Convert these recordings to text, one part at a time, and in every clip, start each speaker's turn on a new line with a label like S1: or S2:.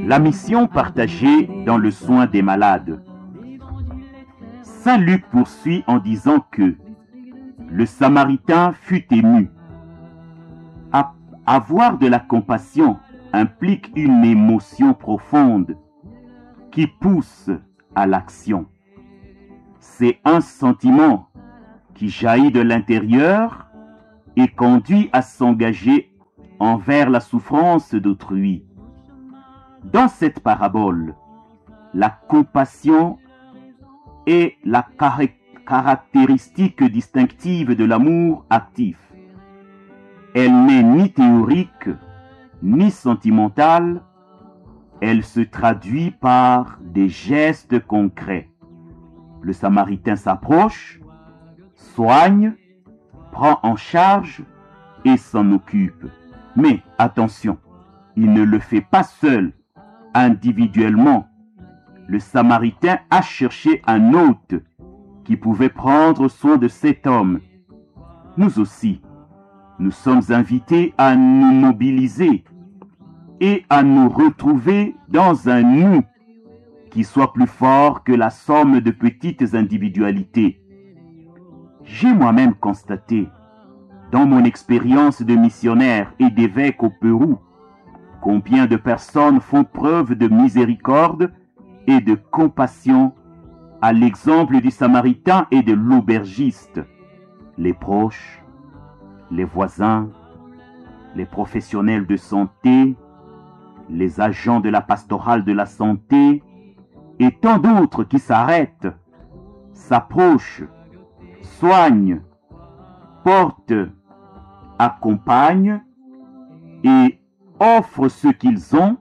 S1: La mission partagée dans le soin des malades. Saint Luc poursuit en disant que le Samaritain fut ému. Avoir de la compassion implique une émotion profonde qui pousse à l'action. C'est un sentiment qui jaillit de l'intérieur et conduit à s'engager envers la souffrance d'autrui. Dans cette parabole, la compassion est la caractéristique distinctive de l'amour actif. Elle n'est ni théorique, ni sentimentale, elle se traduit par des gestes concrets. Le Samaritain s'approche, soigne, prend en charge et s'en occupe. Mais attention, il ne le fait pas seul, individuellement. Le Samaritain a cherché un hôte qui pouvait prendre soin de cet homme. Nous aussi, nous sommes invités à nous mobiliser et à nous retrouver dans un nous qui soit plus fort que la somme de petites individualités. J'ai moi-même constaté, dans mon expérience de missionnaire et d'évêque au Pérou, combien de personnes font preuve de miséricorde et de compassion à l'exemple du Samaritain et de l'aubergiste. Les proches, les voisins, les professionnels de santé, les agents de la pastorale de la santé et tant d'autres qui s'arrêtent, s'approchent, soignent, portent, accompagnent et offrent ce qu'ils ont,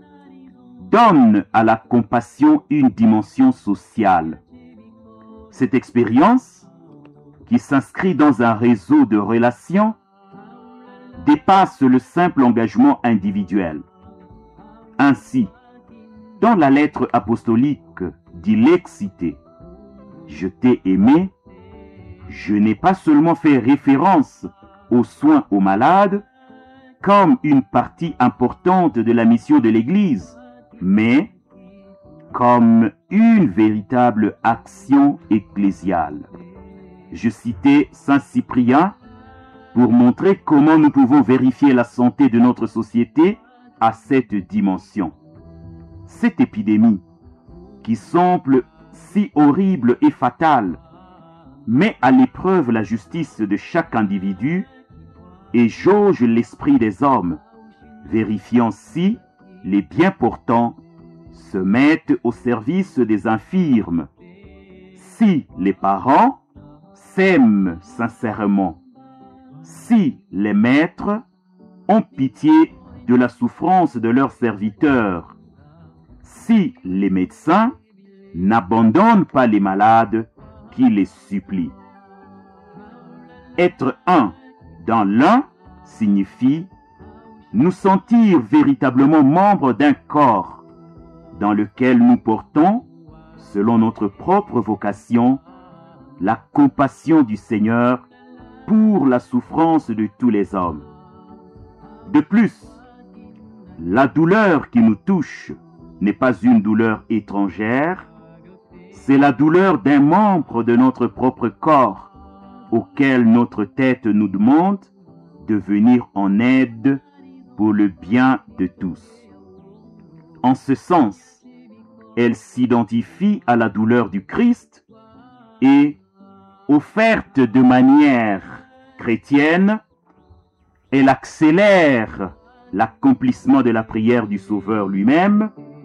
S1: donnent à la compassion une dimension sociale. Cette expérience, qui s'inscrit dans un réseau de relations, dépasse le simple engagement individuel. Ainsi, dans la lettre apostolique d'Ilexité, je t'ai aimé, je n'ai pas seulement fait référence aux soins aux malades comme une partie importante de la mission de l'Église, mais comme une véritable action ecclésiale. Je citais Saint Cyprien pour montrer comment nous pouvons vérifier la santé de notre société à cette dimension. Cette épidémie, qui semble si horrible et fatale, met à l'épreuve la justice de chaque individu et jauge l'esprit des hommes, vérifiant si les bien portants se mettent au service des infirmes, si les parents s'aiment sincèrement, si les maîtres ont pitié de la souffrance de leurs serviteurs, si les médecins n'abandonnent pas les malades qui les supplient. Être un dans l'un signifie nous sentir véritablement membres d'un corps dans lequel nous portons, selon notre propre vocation, la compassion du Seigneur pour la souffrance de tous les hommes. De plus, la douleur qui nous touche n'est pas une douleur étrangère, c'est la douleur d'un membre de notre propre corps auquel notre tête nous demande de venir en aide pour le bien de tous. En ce sens, elle s'identifie à la douleur du Christ et, offerte de manière chrétienne, elle accélère l'accomplissement de la prière du Sauveur lui-même